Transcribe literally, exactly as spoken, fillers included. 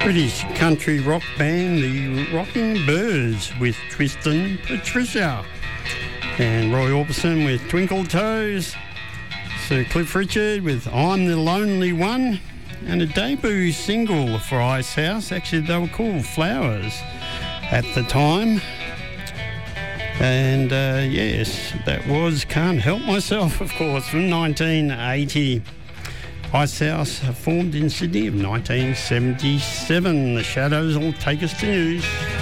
British country rock band, the Rocking Birds, with Tristan Patricia, and Roy Orbison with Twinkle Toes, Sir Cliff Richard with I'm the Lonely One, and a debut single for Icehouse. Actually, they were called Flowers at the time. And uh, yes, that was Can't Help Myself, of course, from nineteen eighty. Icehouse formed in Sydney of nineteen seventy-seven. The Shadows will take us to news.